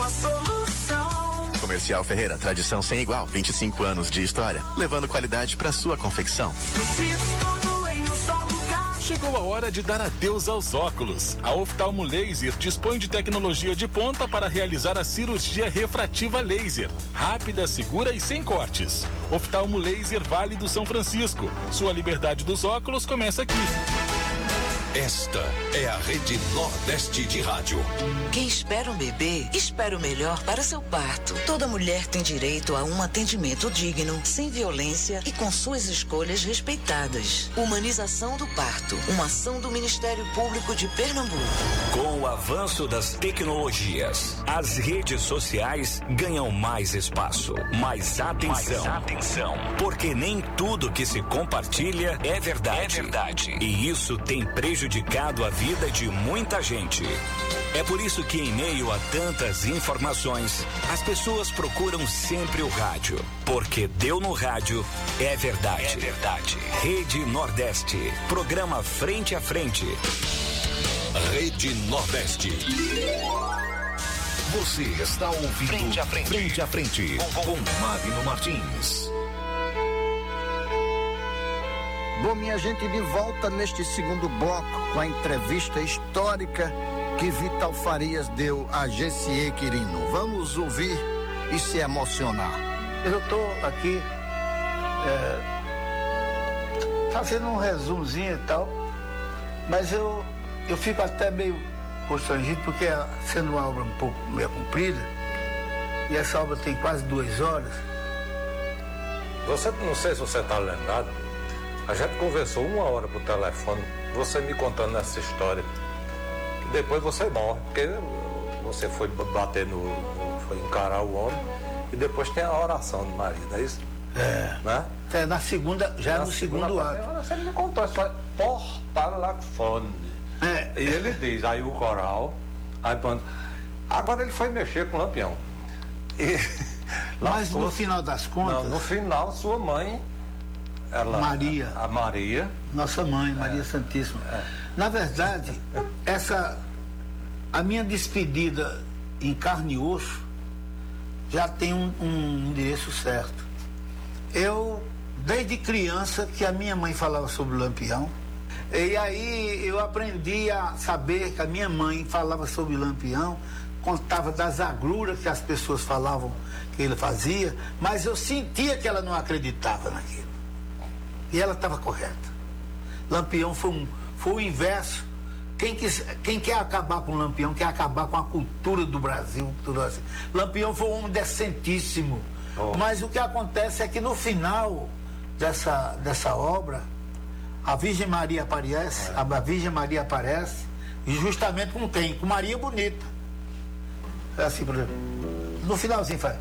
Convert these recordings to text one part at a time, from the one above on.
a solução. Comercial Ferreira, tradição sem igual, 25 anos de história, levando qualidade para sua confecção. Tudo em um só lugar. Chegou a hora de dar adeus aos óculos. A Oftalmo Laser dispõe de tecnologia de ponta para realizar a cirurgia refrativa laser. Rápida, segura e sem cortes. Oftalmo Laser Vale do São Francisco. Sua liberdade dos óculos começa aqui. Esta é a Rede Nordeste de Rádio. Quem espera um bebê, espera o melhor para seu parto. Toda mulher tem direito a um atendimento digno, sem violência e com suas escolhas respeitadas. Humanização do parto, uma ação do Ministério Público de Pernambuco. Com o avanço das tecnologias, as redes sociais ganham mais espaço, mais atenção. Porque nem tudo que se compartilha é verdade. E isso tem prejudicado a vida de muita gente. É por isso que, em meio a tantas informações, as pessoas procuram sempre o rádio. Porque deu no rádio é verdade. Rede Nordeste. Programa Frente a Frente. Rede Nordeste. Você está ouvindo Frente a Frente com Magno Martins. Bom, minha gente, de volta neste segundo bloco com a entrevista histórica que Vital Farias deu a Gessie Quirino. Vamos ouvir e se emocionar. Eu estou aqui fazendo um resumozinho e tal, mas eu fico até meio constrangido porque sendo uma obra um pouco meio comprida, e essa obra tem quase 2 horas. Não sei se você está lembrado, a gente conversou 1 hora por telefone, você me contando essa história. Depois você morre, porque você foi bater foi encarar o homem, e depois tem a oração de Maria, não é isso? Né? É na segunda, já no segundo ato. Você me contou a história por telefone. E ele diz, aí o coral, aí pronto. Agora ele foi mexer com o Lampião. Mas no final das contas... Não, no final, sua mãe... Maria. A Maria. Nossa mãe, Maria Santíssima. Na verdade, a minha despedida em carne e osso já tem um endereço certo. Eu, desde criança, que a minha mãe falava sobre o Lampião, e aí eu aprendi a saber que a minha mãe falava sobre o Lampião, contava das agruras que as pessoas falavam que ele fazia, mas eu sentia que ela não acreditava naquilo. E ela estava correta. Lampião foi o inverso. Quem quer acabar com o Lampião quer acabar com a cultura do Brasil, tudo assim. Lampião foi um homem decentíssimo. Mas o que acontece é que no final dessa obra, a Virgem Maria aparece, a Virgem Maria aparece, e justamente com quem? Com Maria Bonita. É assim, por exemplo. No finalzinho faz.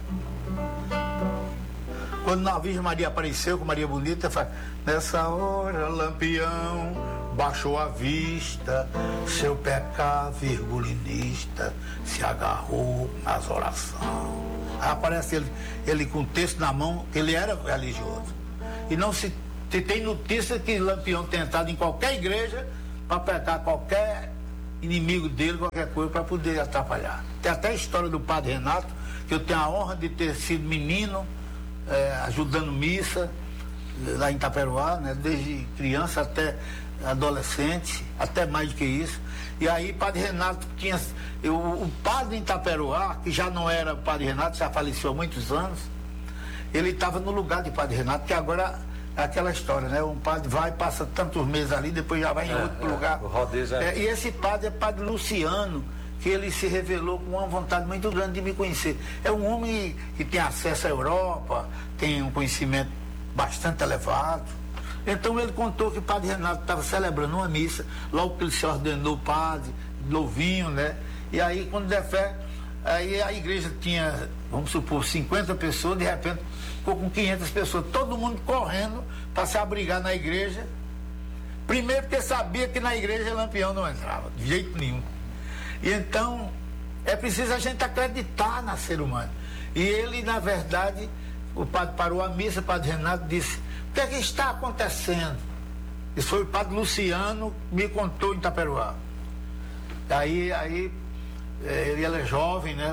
Quando a Virgem Maria apareceu com Maria Bonita, faz, nessa hora Lampião baixou a vista, seu pecado virgulinista se agarrou nas orações. Aí aparece ele com o texto na mão, que ele era religioso. E não se tem notícia que Lampião tem entrado em qualquer igreja para pegar qualquer inimigo dele, qualquer coisa, para poder atrapalhar. Tem até a história do Padre Renato, que eu tenho a honra de ter sido menino, ajudando missa lá em Itaperuá, né, desde criança até adolescente, até mais do que isso. E aí Padre Renato tinha, o padre em Itaperuá, que já não era o Padre Renato, já faleceu há muitos anos, ele estava no lugar de Padre Renato, que agora é aquela história, né? Um padre vai, passa tantos meses ali, depois já vai em outro lugar. E esse padre é Padre Luciano, que ele se revelou com uma vontade muito grande de me conhecer. É um homem que tem acesso à Europa, tem um conhecimento bastante elevado. Então ele contou que o Padre Renato estava celebrando uma missa, logo que ele se ordenou padre, novinho, né? E aí, quando der fé, aí a igreja tinha, vamos supor, 50 pessoas, de repente ficou com 500 pessoas, todo mundo correndo para se abrigar na igreja. Primeiro porque sabia que na igreja Lampião não entrava, de jeito nenhum. E então, é preciso a gente acreditar no ser humano. E ele, na verdade, o padre parou a missa, o Padre Renato disse, o que é que está acontecendo? Isso foi o Padre Luciano que me contou em Itaperuá. Aí ele é jovem, né?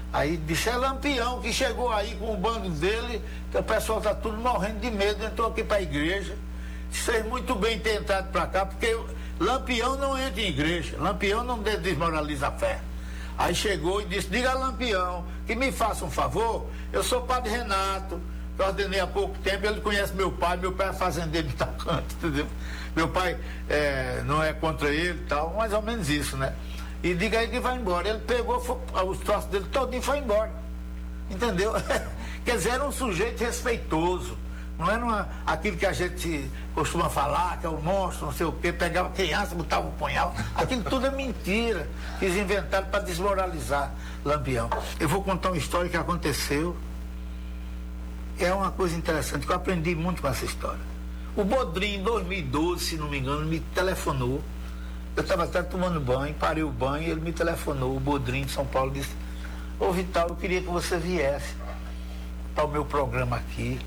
Aí disse, é Lampião que chegou aí com o bando dele, que o pessoal tá tudo morrendo de medo, entrou aqui para a igreja. Vocês muito bem ter entrado para cá, porque Lampião não entra em igreja, Lampião não desmoraliza a fé. Aí chegou e disse, diga a Lampião que me faça um favor, eu sou padre Renato, que eu ordenei há pouco tempo, ele conhece meu pai é fazendeiro de tal canto, entendeu? Meu pai não é contra ele e tal, mais ou menos isso, né? E diga aí que vai embora. Ele pegou os troços dele todinho e foi embora. Entendeu? Quer dizer, era um sujeito respeitoso. Não era aquilo que a gente costuma falar, que é o monstro, não sei o quê, pegava criança, botava um punhal. Aquilo tudo é mentira. Eles inventaram para desmoralizar Lampião. Eu vou contar uma história que aconteceu. É uma coisa interessante, que eu aprendi muito com essa história. O Bodrinho, em 2012, se não me engano, me telefonou. Eu estava até tomando banho, parei o banho, ele me telefonou, o Bodrinho de São Paulo, disse, ô Vital, eu queria que você viesse para o meu programa aqui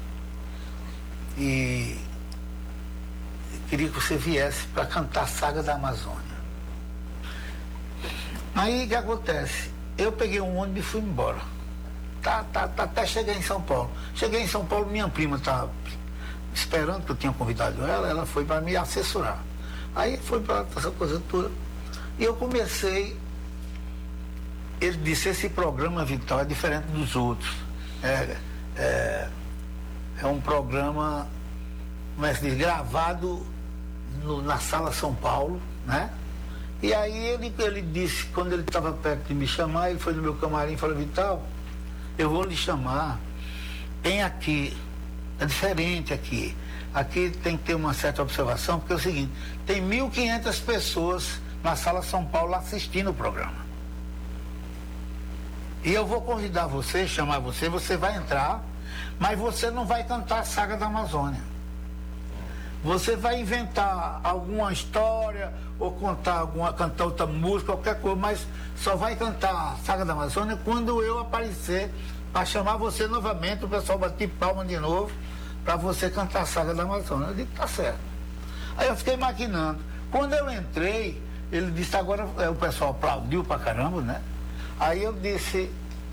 e queria que você viesse para cantar a Saga da Amazônia. Aí o que acontece? Eu peguei um ônibus e fui embora. Até cheguei em São Paulo. Cheguei em São Paulo, minha prima estava esperando, que eu tinha convidado ela foi para me assessorar. Aí foi para essa coisa toda. E eu comecei. Ele disse, esse programa, Vital, é diferente dos outros. É um programa, como é que se diz, gravado na Sala São Paulo, né? E aí ele disse, quando ele estava perto de me chamar, ele foi no meu camarim e falou, Vital, eu vou lhe chamar, tem aqui, é diferente aqui. Aqui tem que ter uma certa observação, porque é o seguinte, tem 1.500 pessoas na Sala São Paulo assistindo o programa. E eu vou convidar você, chamar você, você vai entrar, mas você não vai cantar a Saga da Amazônia. Você vai inventar alguma história, ou cantar outra música, qualquer coisa, mas só vai cantar a Saga da Amazônia quando eu aparecer, para chamar você novamente, o pessoal bater palma de novo, para você cantar a Saga da Amazônia. Eu digo, tá certo. Aí eu fiquei maquinando. Quando eu entrei, ele disse, agora o pessoal aplaudiu pra caramba, né? Aí eu disse,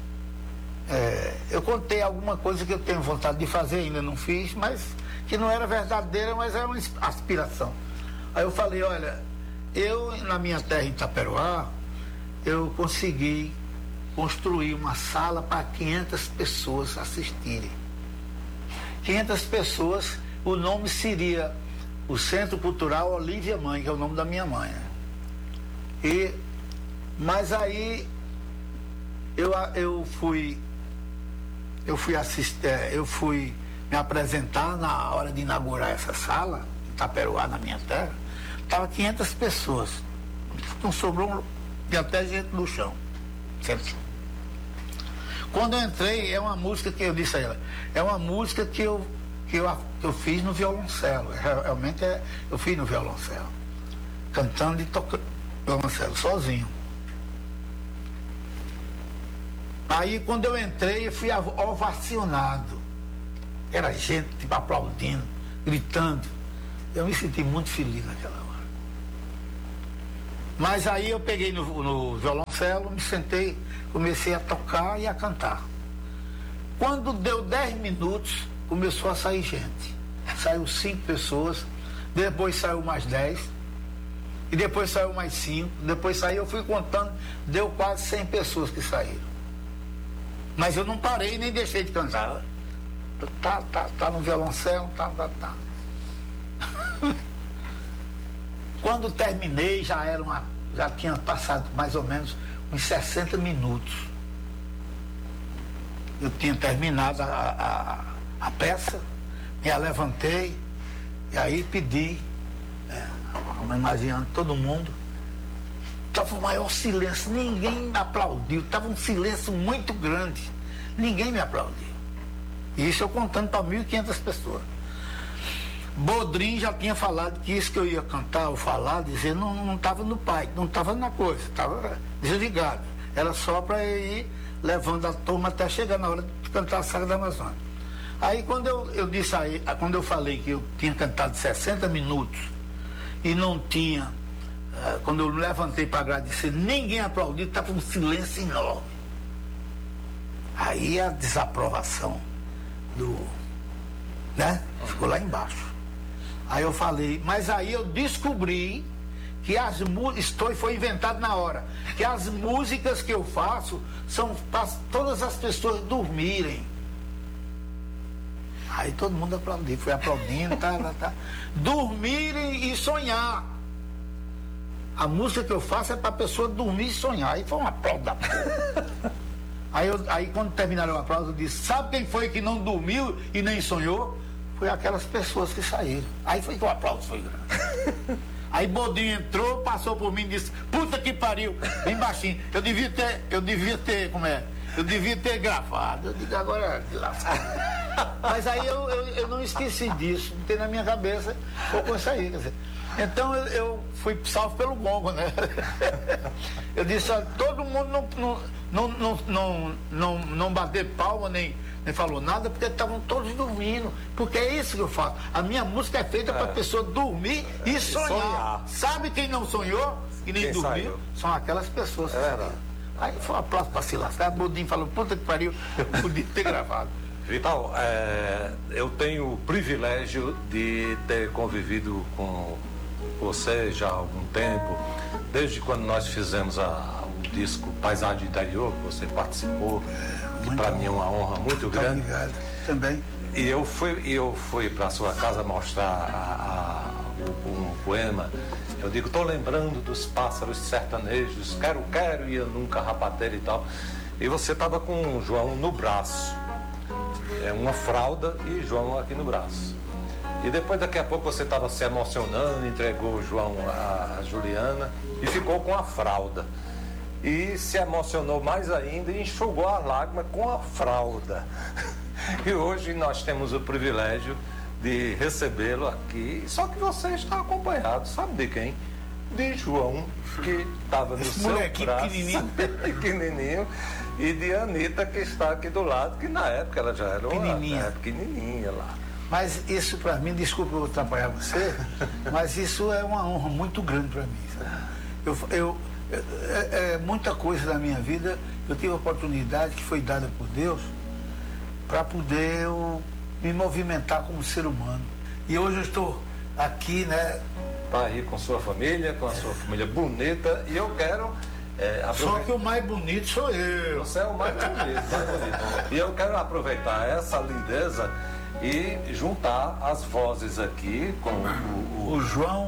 eu contei alguma coisa que eu tenho vontade de fazer, ainda não fiz, mas que não era verdadeira, mas era uma aspiração. Aí eu falei, olha, eu na minha terra em Itaperoá, eu consegui construir uma sala para 500 pessoas assistirem. 500 pessoas, o nome seria o Centro Cultural Olívia Mãe, que é o nome da minha mãe, né? Mas aí eu fui me apresentar na hora de inaugurar essa sala, em Itaperoá, na minha terra, estava 500 pessoas, não sobrou até gente no chão. Certo? Quando eu entrei, é uma música que eu disse a ela, é uma música que eu fiz no violoncelo, realmente eu fiz no violoncelo, cantando e tocando violoncelo, sozinho. Aí quando eu entrei, eu fui ovacionado, era gente tipo, aplaudindo, gritando, eu me senti muito feliz naquela hora. Mas aí eu peguei no violoncelo, me sentei, comecei a tocar e a cantar. Quando deu 10 minutos, começou a sair gente. Saiu 5 pessoas, depois saiu mais 10, e depois saiu mais 5, depois saiu, eu fui contando, deu quase 100 pessoas que saíram. Mas eu não parei nem deixei de cantar. Tá no violoncelo, tá. Quando terminei, já tinha passado mais ou menos uns 60 minutos. Eu tinha terminado a peça, me levantei e aí pedi, homenageando todo mundo. Estava o maior silêncio, ninguém me aplaudiu, estava um silêncio muito grande, ninguém me aplaudiu. E isso eu contando para 1.500 pessoas. Bodrinho já tinha falado que isso que eu ia cantar ou falar, dizer, não estava no pai, não estava na coisa, estava desligado. Era só para ir levando a turma até chegar na hora de cantar a Saga da Amazônia. Aí quando eu disse aí, quando eu falei que eu tinha cantado 60 minutos e não tinha, quando eu me levantei para agradecer, ninguém aplaudiu, estava um silêncio enorme. Aí a desaprovação né? Ficou lá embaixo. Aí eu falei, mas aí eu descobri que as músicas, foi inventado na hora, que as músicas que eu faço são para todas as pessoas dormirem. Aí todo mundo aplaudiu, foi aplaudindo, tá. Dormirem e sonhar. A música que eu faço é para a pessoa dormir e sonhar. Aí foi um aplauso da porra. Aí quando terminaram o aplauso, eu disse, sabe quem foi que não dormiu e nem sonhou? Foi aquelas pessoas que saíram. Aí foi que o aplauso foi grande. Aí Bodinho entrou, passou por mim e disse, puta que pariu, bem baixinho. Eu devia ter gravado. Eu digo, agora mas aí eu não esqueci disso, não tem na minha cabeça, ficou isso aí, quer dizer. Então eu fui salvo pelo gongo, né? Eu disse, olha, todo mundo não bater palma, nem falou nada, porque estavam todos dormindo. Porque é isso que eu faço. A minha música é feita para a pessoa dormir e sonhar. Sabe quem não sonhou e nem dormiu? Saiu. São aquelas pessoas. Aí foi um aplauso para se lascar. Bodinho falou, puta que pariu, eu podia ter gravado. Vital, eu tenho o privilégio de ter convivido com você já há algum tempo, desde quando nós fizemos o disco Paisagem do Interior, que você participou, que para mim é uma honra muito grande. Obrigado, também. E eu fui para a sua casa mostrar um poema. Eu digo, estou lembrando dos pássaros sertanejos, quero, e eu nunca rapateiro e tal. E você estava com o João no braço. Uma fralda e João aqui no braço. E depois, daqui a pouco, você estava se emocionando, entregou o João a Juliana e ficou com a fralda. E se emocionou mais ainda e enxugou a lágrima com a fralda. E hoje nós temos o privilégio de recebê-lo aqui, só que você está acompanhado, sabe de quem? De João, que estava no seu braço, pequenininho, e de Anitta, que está aqui do lado, que na época ela já era uma pequenininha lá. Mas isso para mim, desculpa eu atrapalhar você, mas isso é uma honra muito grande para mim. Muita coisa da minha vida, eu tive a oportunidade que foi dada por Deus para poder me movimentar como ser humano. E hoje eu estou aqui, né? Está aí com sua família, com a sua família bonita, e eu quero... Só que o mais bonito sou eu. Você é o mais bonito, E eu quero aproveitar essa lindeza e juntar as vozes aqui com o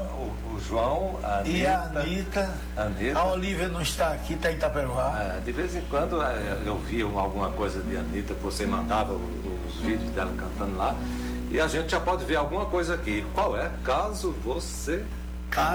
João, a Anitta, e a Anitta. A Olívia não está aqui, está em Itaperuá. De vez em quando eu via alguma coisa de Anitta, que você mandava os vídeos dela cantando lá, e a gente já pode ver alguma coisa aqui. Qual é? Caso você